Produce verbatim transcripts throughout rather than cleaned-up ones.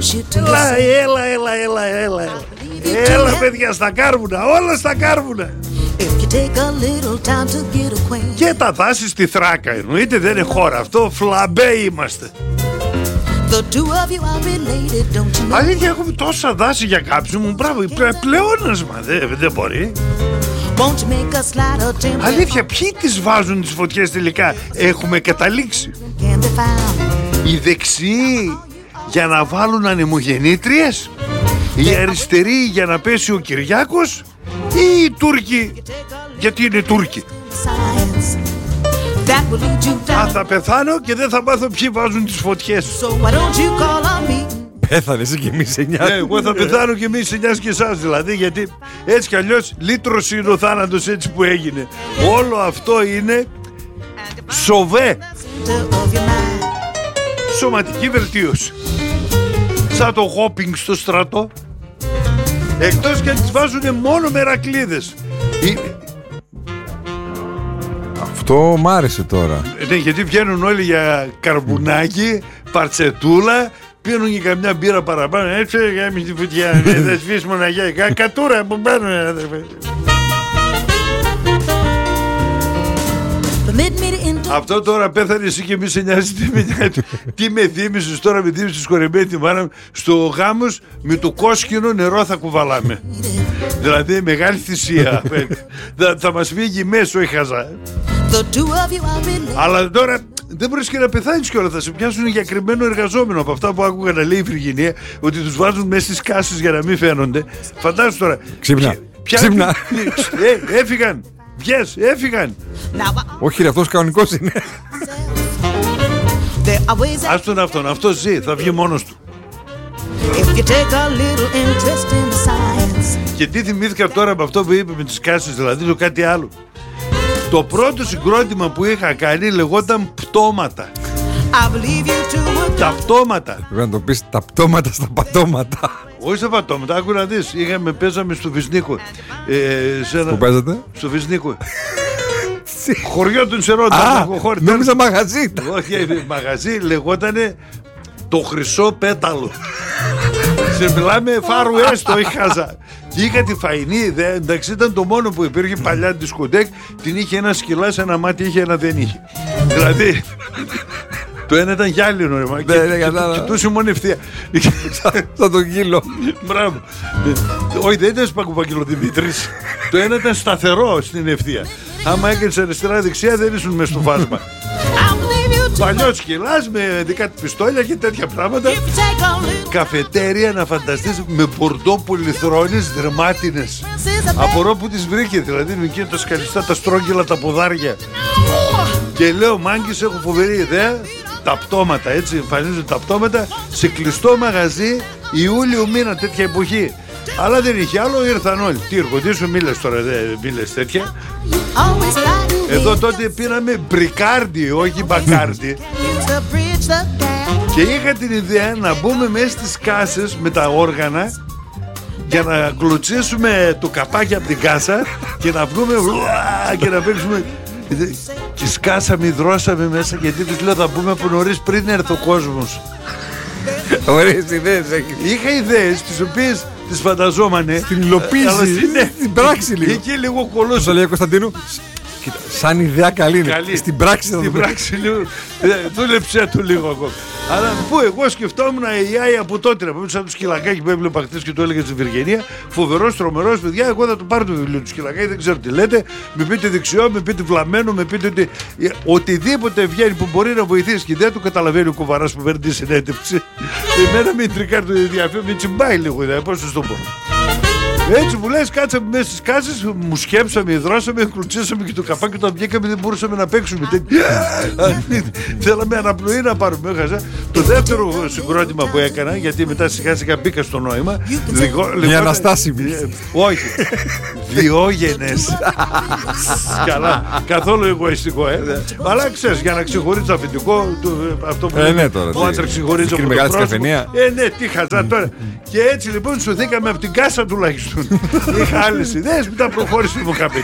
Έλα, έλα, έλα, έλα, έλα. Έλα, παιδιά, στα κάρβουνα, όλα στα κάρβουνα. Και τα δάση στη Θράκα, εννοείται, δεν είναι χώρα αυτό, φλαμπέ είμαστε. Αλήθεια, έχουμε τόσα δάση για κάψιμο, μπράβο, πλεόνασμα, δεν, δεν μπορεί. Αλήθεια, ποιοι τις βάζουν τις φωτιές τελικά, έχουμε καταλήξει. Οι δεξιοί για να βάλουν ανεμογεννήτριες, οι αριστεροί για να πέσει ο Κυριάκος, ή οι Τούρκοι γιατί είναι Τούρκοι. Α, θα πεθάνω και δεν θα μάθω ποιοι βάζουν τις φωτιές. Πέθανε εσύ και εμείς σε νοιάς. Ναι, εγώ θα πεθάνω και εμείς σε νοιάς και εσάς δηλαδή, γιατί έτσι κι αλλιώς λύτρος είναι ο θάνατος έτσι που έγινε. Όλο αυτό είναι σοβέ. Σωματική βελτίωση. Σαν το hopping στο στρατό. Εκτός και αν τις βάζουν μόνο μερακλείδες. Αυτό μ' άρεσε τώρα. Ναι, γιατί βγαίνουν όλοι για καρμπουνάκι, παρτσετούλα, πίνουν και καμιά μπύρα παραπάνω. Έτσι, για μη τη φωτιά. Δεν σβήσουμε να γίνει. Κατούρα που παίρνουν, αδερφέ. Αυτό τώρα πέθανε εσύ και μη σε νοιάζει. Τι με θύμισες τώρα, με θύμισες χορεμένη τη μάνα μου. Στο γάμος με το κόσκινο νερό θα κουβαλάμε. Δηλαδή μεγάλη θυσία. θα, θα μας φύγει μέσω η χαζά. Αλλά τώρα δεν μπορείς και να πεθάνεις κιόλας. Θα σε πιάσουν για κρυμμένο εργαζόμενο. Από αυτά που άκουγα να λέει η Βυργινία, ότι τους βάζουν μέσα στις κάσεις για να μην φαίνονται. Φαντάσου τώρα. Ξύπνα. Ποια... Ξύπνα. Ε, έφυγαν. Βγες, έφυγαν. Όχι ρε, αυτός κανονικός είναι. Ας τον αυτόν, αυτός ζει, θα βγει μόνος του. Και τι θυμήθηκα τώρα από αυτό που είπε με τις κάσεις, δηλαδή το κάτι άλλο. Το πρώτο συγκρότημα που είχα κάνει λεγόταν Πτώματα. Τα πτώματα. Πρέπει να το πεις τα πτώματα στα πατώματα. Όχι στα πατώματα, άκου να δεις. Είχαμε, παίζαμε στο Βυσνίκο. ε, σε ένα... Πού παίζατε? Στο Βυσνίκο. Χωριό των Σερών. Α, νόμιζα μαγαζί. Όχι, μαγαζί λεγότανε Το Χρυσό Πέταλο. Σε μιλάμε φάρου έστω, είχαζα. Και είχα τη φαϊνή, δε, εντάξει, ήταν το μόνο που υπήρχε παλιά δισκοτέκ. Την είχε ένα σκυλά, σε ένα μάτι είχε, ένα δεν είχε. Δηλαδή το ένα ήταν γυάλινο ρε, και, ναι, και, και κοιτούσε μόνο ευθεία. Σαν τον Κύλο. Μπράβο. Όχι, δεν ήταν Σπακουπακύλο Δημήτρης. Το ένα ήταν σταθερό στην ευθεία. Άμα έκανες αριστερά δεξιά δεν ήσουν μες στο φάσμα. Παλιός σκυλάς με δικά πιστόλια και τέτοια πράγματα. Καφετέρια, να φανταστείς, με μπορντό πολυθρόνες δερμάτινες. Απορώ που τις βρήκε, δηλαδή με εκείνα τα σκαλιστά, τα στρόγγυλα, τα ποδάρια. Και λέω, μάγκης, έχω φοβερή ιδέα. Τα πτώματα, έτσι εμφανίζονται τα πτώματα σε κλειστό μαγαζί Ιούλιο μήνα, τέτοια εποχή. Αλλά δεν είχε άλλο, ήρθαν όλοι. Τι εργοτήσου, μίλες τώρα, δεν μίλες τέτοια. Εδώ τότε πήραμε μπρικάρντι, όχι μπακάρντι. Και είχα την ιδέα να μπούμε μέσα στις κάσες με τα όργανα για να κλωτσίσουμε το καπάκι από την κάσα και να βγούμε και να παίξουμε. Και σκάσαμε, δρώσαμε μέσα, γιατί τους λέω θα μπούμε από νωρίς πριν έρθει ο κόσμος. Ωραίες ιδέες έχεις. Είχα ιδέες τις οποίες τις φανταζόμανε. Την υλοποίηση, στην πράξη λίγο. Εκεί λίγο κολόσο. Το λέει ο Κωνσταντίνου. Κοίτα, σαν ιδέα καλή είναι. Καλή. Στην πράξη θα Στην πράξη λίγο. Δούλεψε του λίγο ακόμα. Αλλά που εγώ σκεφτόμουν έι άι από τότε. Να πούμε σαν το σκυλακάκι που έβλεπα χθες και το έλεγε στην Βυργενία. Φοβερός, τρομερός, παιδιά. Εγώ θα το πάρω το βιβλίο του σκυλακάκι. Δεν ξέρω τι λέτε. Με πείτε δεξιό, με πείτε βλαμμένο, με πείτε ότι. Οτιδήποτε βγαίνει που μπορεί να βοηθήσει και δεν το καταλαβαίνει ο κουβαράς που παίρνει τη συνέντευξη. Εμένα με τρικάρει το ενδιαφέρον, με τσιμπάει λίγο. Πώς θα το πω. Έτσι μου λες, κάτσαμε μέσα στις κάσεις, μου σκέψαμε, δρώσαμε, κλουτσίσαμε και το καπάκι, όταν βγήκαμε δεν μπορούσαμε να παίξουμε. Θέλαμε αναπνοή να πάρουμε. Το δεύτερο συγκρότημα που έκανα, γιατί μετά σιγά σιγά μπήκα στο νόημα. Η Αναστάσιμη. Όχι. Διόγενες. Καλά. Καθόλου εγωιστικό, ε. Αλλά ξέρεις, για να ξεχωρίζεις το αφεντικό, αυτό που είναι. Ο άντρας ξεχωρίζει από το πρόσωπο. Ε, ναι, τι χαζά τώρα. Και έτσι λοιπόν σωθήκαμε από την κάσα τουλάχιστον. Είχα άλλες ιδέες, μετά προχώρησε μου καπί.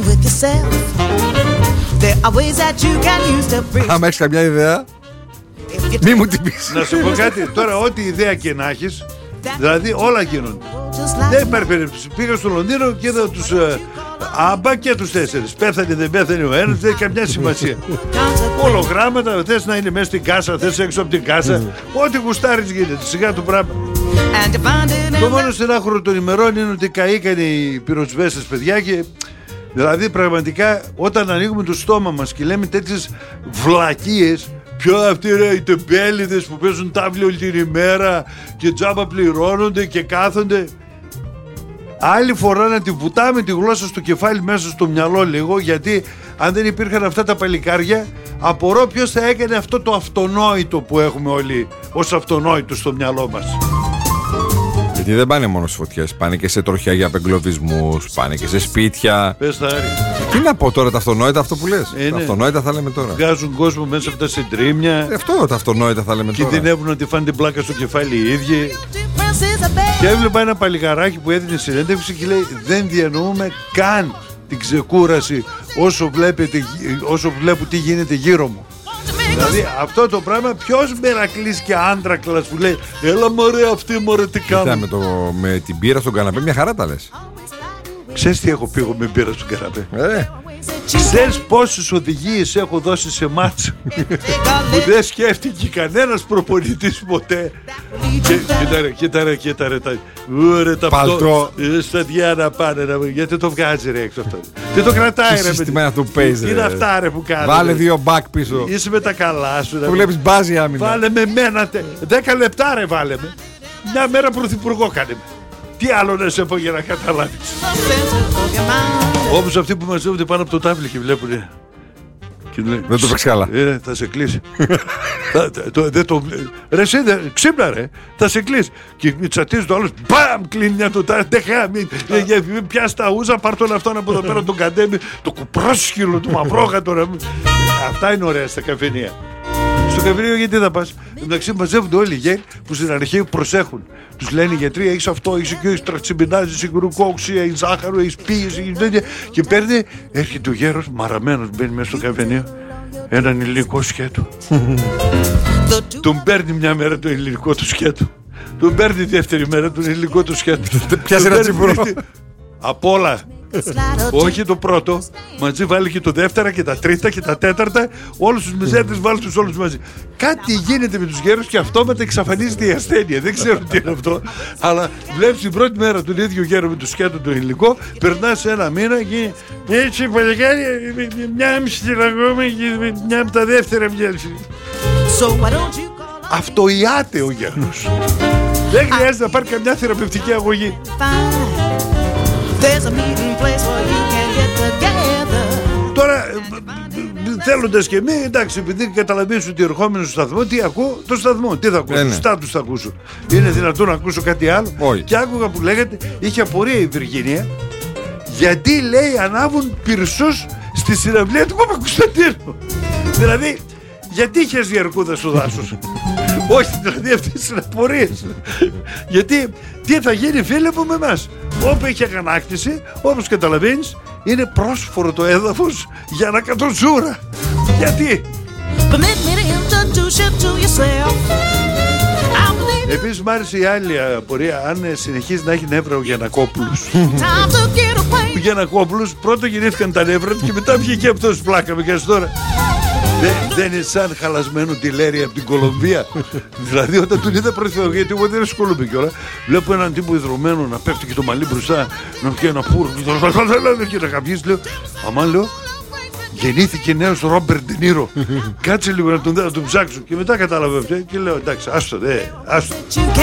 Άμα έχεις καμιά ιδέα. Μη μου την πεις. Να σου πω κάτι. Τώρα ό,τι ιδέα και να έχεις, δηλαδή όλα γίνονται. Δεν υπάρχει περίπτωση. Πήγα στο Λονδίνο και είδα τους ε, άμπα και τους τέσσερις. Πέθανε δεν πέθανε ο ένας, δεν έχει καμιά σημασία. Ολογράμματα, θες να είναι μέσα στην κάσα, θες έξω από την κάσα. Ό,τι γουστάρεις γίνεται, σιγά το πράγμα. Το μόνο στενάχωρο των ημερών είναι ότι καήκαν οι πυροσβέστες, παιδιά, και δηλαδή πραγματικά όταν ανοίγουμε το στόμα μας και λέμε τέτοιες βλακίες, ποιο αυτοί ρε οι τεμπέληδες που παίζουν τάβλη όλη την ημέρα και τζάμπα πληρώνονται και κάθονται. Άλλη φορά να τη βουτάμε τη γλώσσα στο κεφάλι μέσα στο μυαλό λίγο, γιατί αν δεν υπήρχαν αυτά τα παλικάρια, απορώ ποιος θα έκανε αυτό το αυτονόητο που έχουμε όλοι ως αυτονόητο στο μυαλό μας. Γιατί δεν πάνε μόνο στις φωτιές, πάνε και σε τροχιά για απεγκλωβισμούς, πάνε και σε σπίτια. Πες τα Άρη. Τι να πω τώρα, τα αυτονόητα αυτό που λες. Ε, τα ναι. αυτονόητα θα λέμε τώρα. Βγάζουν κόσμο μέσα από τα συντρίμμια. Ε, αυτό τα αυτονόητα θα λέμε τώρα. Κινδυνεύουν να τη φάνε την πλάκα στο κεφάλι οι ίδιοι. Και έβλεπα ένα παλιγαράκι που έδινε συνέντευξη και λέει: δεν διανοούμε καν την ξεκούραση όσο, βλέπετε, όσο βλέπω τι γίνεται γύρω μου. Δηλαδή αυτό το πράγμα, ποιος μερακλής και άντρακλας που λέει έλα μωρέ αυτή μωρέ τι κάνω. με, το, με την μπύρα στον καναπέ μια χαρά τα λες. Ξέρεις τι έχω πει εγώ με μπύρα στον καναπέ. Ε. Ξέρεις πόσες οδηγίες έχω δώσει σε μάτς που δεν σκέφτηκε κανένας προπονητής ποτέ. Και, κοίτα ρε, κοίτα ρε, κοίτα ρε, τα, ουρε, τα Παλτό. αυτό, στα διάνα πάνε, ρε, γιατί το βγάζει ρε έξω αυτό. Τι το κρατάει ρε. Τι είναι αυτό που παίζει, τι είναι αυτά ρε που κάνει. Βάλε δύο μπακ πίσω. Είσαι με τα καλά σου. Που βλέπεις μπάζει άμυνα. Βάλε με μένα, δέκα λεπτά ρε βάλε με. Μια μέρα πρωθυπουργό κάνε με. Τι άλλο να σε πω για να καταλάβεις. Όπως αυτοί που μαζεύονται πάνω από το τάβλι και βλέπουν. Δεν το παίξει καλά. Ε, θα σε κλείσει. θα, το, δεν το, ρε εσύ, ξύπνα ρε. Θα σε κλείσει. Και τσατίζει το άλλος. Μπαμ! Κλείνει μια το τάβλι. Δεν χάμει. Πιάσει τα ούζα. Πάρ' τον αυτόν από εδώ πέρα τον καντέμι. Το κουπρόσκυλο του μαυρόγατο. Αυτά είναι ωραία στα καφενεία. Στο καφενείο γιατί θα πας. Εντάξει, μαζεύονται όλοι οι γέροι που στην αρχή προσέχουν. Τους λένε οι γιατροί: έχεις αυτό, έχεις εκεί, έχεις τρατσιμπινάζ, έχεις γλουκόξια, έχεις ζάχαρο, έχεις πίεση, έχεις τέτοια. Και παίρνει, έρχεται ο γέρος μαραμένος, μπαίνει μέσα στο καφενείο, έναν ελληνικό σκέτο. Τον παίρνει μια μέρα το ελληνικό του σκέτο. Τον παίρνει δεύτερη μέρα τον ελληνικό του σκέτο. Πιάσει ένα τσιμπουρό. Απ' όλα. Όχι το πρώτο, μαζί βάλει και το δεύτερα και τα τρίτα και τα τέταρτα. Όλους τους μιζέτες βάλει τους όλους μαζί. Κάτι γίνεται με τους γέρους και αυτόματα εξαφανίζεται η ασθένεια. Δεν ξέρω τι είναι αυτό. Αλλά βλέπεις την πρώτη μέρα τον ίδιο γέρο με το σκέτο το υλικό, περνά σε ένα μήνα και έτσι παλικάρι, μια μισή ακόμα και μια από τα δεύτερα μοιάζει. Αυτοϊάται ο γέρος. Δεν χρειάζεται να πάρει καμιά θεραπευτική αγωγή. Τώρα θέλοντας και εμεί, εντάξει, επειδή καταλαβαίνεις ότι ερχόμενος στο σταθμό, τι ακούω, το σταθμό, τι θα ακούσω, ε, ναι. Στάτους θα ακούσω. Είναι δυνατόν να ακούσω κάτι άλλο? Όχι. Και άκουγα που λέγατε, είχε απορία η Βιργίνια, γιατί λέει ανάβουν πυρσούς στη συναυλία του Παπα-Κωνσταντίνου. Δηλαδή, γιατί είχες διαρκούδα στο δάσος? Όχι, δηλαδή αυτές είναι απορίες. Γιατί τι θα γίνει φίλε μου με εμάς? Όπου έχει αγανάκτηση, όπως καταλαβαίνεις, είναι πρόσφορο το έδαφος για να κατοζούρα. Γιατί? Επίσης μ' άρεσε η άλλη απορία, αν συνεχίζει να έχει νεύρα ο Γιαννακόπουλος. Ο Γιαννακόπουλος πρώτα γεννήθηκαν τα νεύρα του και μετά βγήκε αυτός πλάκα με κάνεις τώρα. Δεν, δεν είναι σαν χαλασμένο τηλέρι από την Κολομβία. Δηλαδή όταν τον είδα πρωθυπουργό, γιατί εγώ δεν ασχολούμαι κιόλα, βλέπω έναν τύπο ιδρωμένο να πέφτει και το μαλλί μπροστά, να πιει ένα πουρ και να καπιείς, λέω, αμά λέω, γεννήθηκε νέος Ρόμπερτ Ντενίρο. Κάτσε λίγο να τον, να τον ψάξω. Και μετά κατάλαβα αυτό και λέω, εντάξει, άστο, δε, άστο.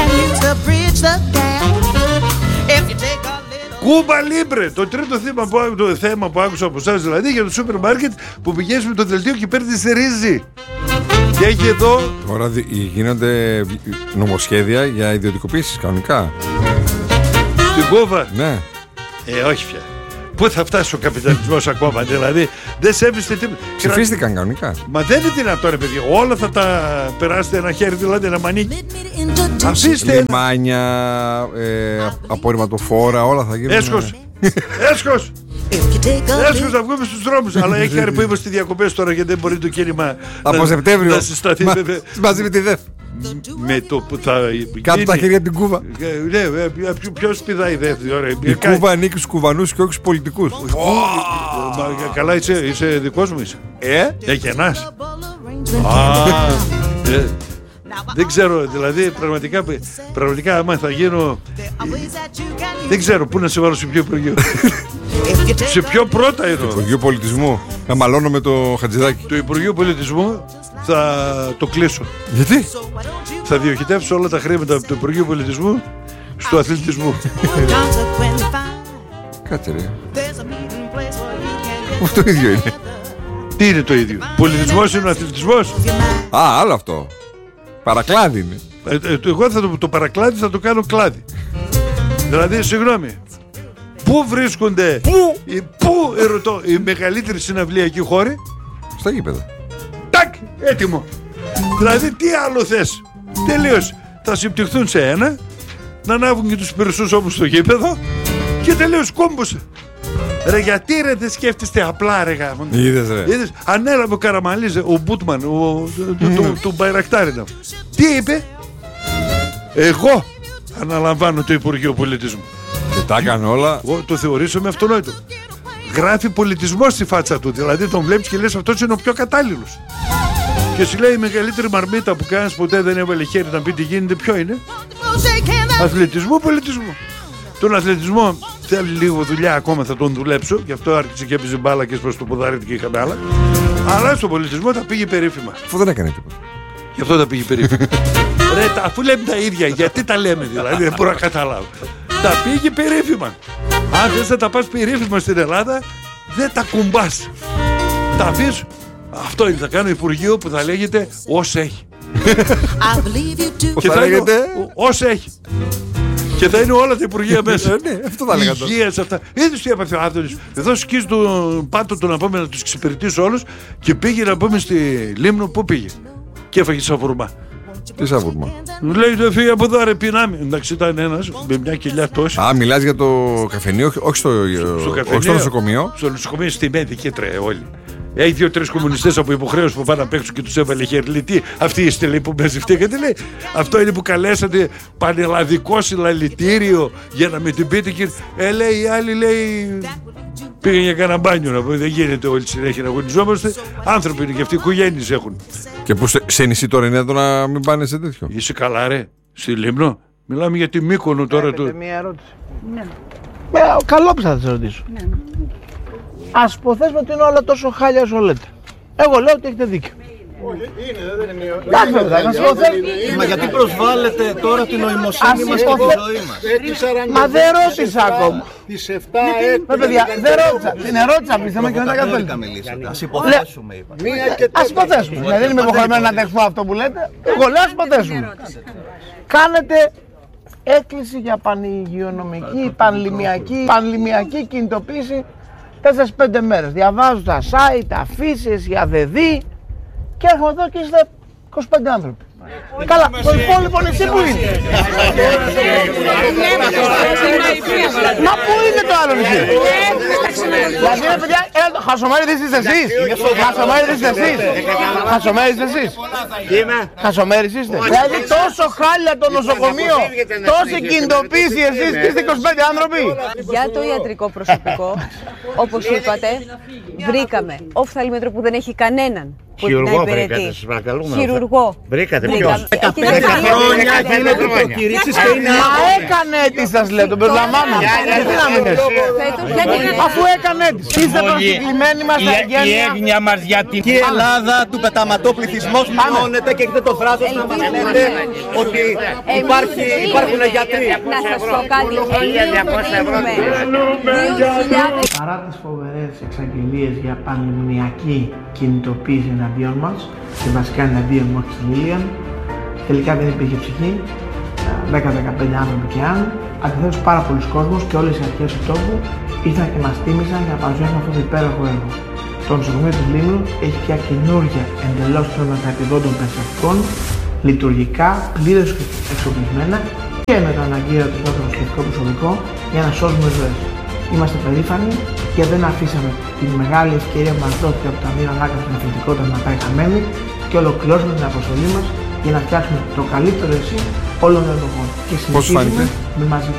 Κούμπα Λίμπρε, το τρίτο θέμα που, το θέμα που άκουσα από εσάς, δηλαδή για το σούπερ μάρκετ που πηγαίνεις με το δελτίο και παίρνεις ρύζι. Και έχει εδώ. Τώρα γίνονται νομοσχέδια για ιδιωτικοποίησεις κανονικά. Στην Κούβα. Ναι. Ε, όχι πια. Πού θα φτάσει ο καπιταλισμός ακόμα, δηλαδή δεν σέβεστε τίποτα. Ψηφίστηκαν κανονικά. Μα δεν είναι δυνατόν, ρε παιδιά. Όλα θα τα περάσετε ένα χέρι, δηλαδή ένα μανίκι. Αφήστε. Λιμάνια, ε, απορριμματοφόρα, όλα θα γίνουν. Έσχος. Έσχος. Έσχος να βγούμε στους δρόμους. Αλλά έχει χάρη που είμαστε διακοπές τώρα, γιατί δεν μπορεί το κίνημα από Σεπτέμβριο να συσταθεί. Μα, μαζί με τη ΔΕΦ. Με το που θα κάτω τα χέρια από την Κούβα. Ναι, ποιος πηδάει η ΔΕΦ. Η Κούβα ανήκει στους κουβανούς και όχι στους πολιτικούς. Καλά, είσαι δικός μου είσαι. Ε, εκενάς. Δεν ξέρω, δηλαδή πραγματικά, πραγματικά άμα θα γίνω, δεν ξέρω πού να σε βάλω, σε ποιο υπουργείο. Σε ποιο πρώτα εννοώ. Το Υπουργείο Πολιτισμού. Θα μαλώνω με το Χατζηδάκι. Το Υπουργείο Πολιτισμού θα το κλείσω. Γιατί? Θα διοχετεύσω όλα τα χρήματα από το Υπουργείο Πολιτισμού στο αθλητισμό. Κάτσε ρε. Αυτό το ίδιο είναι. Τι είναι το ίδιο? Πολιτισμός είναι ο αθλητισμός. Α, άλλο αυτό. Παρακλάδι είναι. ε, ε, Εγώ θα το, το παρακλάδι θα το κάνω κλάδι. Δηλαδή, συγγνώμη, πού βρίσκονται Πού, οι, πού ερωτώ, οι μεγαλύτεροι συναυλιακοί χώροι? στα γήπεδα. Τάκ, έτοιμο. Δηλαδή, τι άλλο θες? Τελείως. Θα συμπτυχθούν σε ένα, να ανάβουν και τους περισσούς όμως στο γήπεδο και τελείως κόμποσε. Ρε, γιατί ρε δεν σκέφτεστε απλά, ρε γάμο? Είδες ρε. Είδες, ανέλαβε ο Καραμανλής, ο Μπούτμαν, ο, του Μπαϊρακτάρινα. Τι είπε? Εγώ αναλαμβάνω το Υπουργείο Πολιτισμού. Και τα έκανε όλα. Εγώ το θεωρήσω με αυτονόητο. Γράφει πολιτισμό στη φάτσα του. Δηλαδή τον βλέπεις και λες αυτός είναι ο πιο κατάλληλος. Και σου λέει η μεγαλύτερη μαρμίτα που κανένας ποτέ δεν έβαλε χέρι να πει τι γίνεται, ποιο είναι? Αθλητισμό, πολιτισμό. Τον αθλητισμό θέλει λίγο δουλειά ακόμα, θα τον δουλέψω. Γι' αυτό άρχισε και έπαιζε μπάλα και προς το ποδάρι του και είχαμε άλλα. Αλλά στον πολιτισμό θα πήγε περίφημα. Αυτό δεν έκανε τίποτα. Γι' αυτό θα πήγε περίφημα. Ρε, αφού λέμε τα ίδια, γιατί τα λέμε δηλαδή? Δεν μπορώ να καταλάβω. Τα πήγε περίφημα. Αν θες να τα πας περίφημα στην Ελλάδα, δεν τα κουμπάς. Τα αφήσω. Αυτό είναι, θα κάνω υπουργείο που θα λέγεται ως έχει. Και θα λέγεται ως έχει. Και θα είναι όλα τα υπουργεία μέσα. Ναι, αυτό θα λέγατε. Υγείας, αυτά. Είδες τι έπαθε ο Άδωνης? Εδώ σκίζει τον πάτο του να πάμε να τους εξυπηρετήσει όλους και πήγε να πούμε στη Λίμνο. Πού πήγε? Και έφαγε σαβουρμά. Τι σαβουρμά? Λέει δεν φύγει από εδώ ρε πεινάμε. Εντάξει, ήταν ένας με μια κοιλιά τόση. Α, μιλάς για το καφενείο, όχι στο, στο, όχι στο νοσοκομείο. Στο νοσοκομείο στη Μέδη και τρέ όλοι. Έχει δύο-τρεις κομμουνιστές από υποχρέωση που πάνε να παίξουν και τους έβαλε χέρι. Λέει τι, αυτοί είστε λέει που με ζητήκατε, λέει. Αυτό είναι που καλέσατε πανελλαδικό συλλαλητήριο για να με την πείτε και. Ε, λέει, οι άλλοι λέει. Πήγαν για κανένα μπάνιο να πούμε. Δεν γίνεται όλη συνέχεια να αγωνιζόμαστε. Άνθρωποι είναι και αυτοί, οικογένειες έχουν. Και που σε, σε νησί τώρα είναι εδώ να μην πάνε σε τέτοιο? Είσαι καλά, ρε, στη Λίμνο. Μιλάμε για τη Μύκονο τώρα του. Μία ερώτηση. Ναι. Με, καλό που θα σας ρωτήσω. Ναι. Ας υποθέσουμε ότι είναι όλα τόσο χάλια όσο λέτε. Εγώ λέω ότι έχετε δίκιο. Όχι, είναι, δεν είναι μία. Μα γιατί προσβάλλετε τώρα την νοημοσύνη μας και τη ζωή μας? Μα δεν ρώτησα ακόμα. Τις εφτά Μα παιδιά, δεν ρώτησα. Την ερώτησα πίστευα και μετά κατέληξα. Ας υποθέσουμε, είπα. Ας υποθέσουμε. Δεν είμαι υποχρεωμένο να δεχθώ αυτό που λέτε. Εγώ λέω ας υποθέσουμε. Κάνετε έκκληση για πανηγειονομική, πανλημιακή, πανλημιακή κινητοποίηση τέσσερις πέντε μέρες. Διαβάζω τα site, αφήσεις, για δεδί και έρχομαι εδώ και είστε είκοσι πέντε άνθρωποι. Καλά, το υπόλοιπο νησί που είναι? Μα πού είναι το άλλο νησί? Δηλαδή ρε παιδιά, χασομάριδες είστε εσείς? Χασομάριδες είστε εσείς? Χασομάριδες εσείς? Χασομάριδες είστε? Δηλαδή τόσο χάλια το νοσοκομείο, τόση κινητοποίηση εσείς και είστε είκοσι πέντε άνθρωποι? Για το ιατρικό προσωπικό, όπως είπατε, βρήκαμε οφθαλμέτρο που δεν έχει κανέναν. Χειρουργό βρήκατε, σας παρακαλούμε. Χειρουργό. Βρήκατε ποιος? δεκαπέντε χρόνια γίνεται προκηρύξεις και είναι Μα έκανε αίτηση σας λέω, τον περιλαμβάνω. Γιατί να μην έτσι? Αφού έκανε αίτηση. Είστε προσκεκλημένοι μας στα Η εγγένεια. έγνοια μας για την Ελλάδα του πεταματό πληθυσμός μειώνεται και έχετε το θράσος να μας λέτε ότι υπάρχουν γιατροί. Να σας πω κάτι, εμείς Παρά τις φοβερές εξαγγελίες για πανδημιακή κινητοποίηση εναντίον μας και βασικά εναντίον μου και Λίλιαν, τελικά δεν υπήρχε ψυχή, δέκα με δεκαπέντε άνθρωποι και αν, αντιθέτως πάρα πολλοί κόσμος και όλες οι αρχές του τόπου ήρθαν και μας τίμησαν για να παρουσιάσουν αυτό το υπέροχο έργο. Το νοσοκομείο της Λίμνου έχει πια καινούργια εντελώς τμήματα επιδότων περιστατικών, λειτουργικά, πλήρως εξοπλισμένα και με το αναγκαίο του νοσοκομιακό προσωπικό για να σώσουμε ζωές. Είμαστε περήφανοι, και δεν αφήσαμε την μεγάλη ευκαιρία που μας δόθηκε από το Ταμείο Ανάκαμψης στην Αθλητικότητα να πάει χαμένη και ολοκληρώσουμε την αποστολή μας για να φτιάξουμε το καλύτερο εσύ όλων των εποχών. Και συνεχίζουμε με μαζική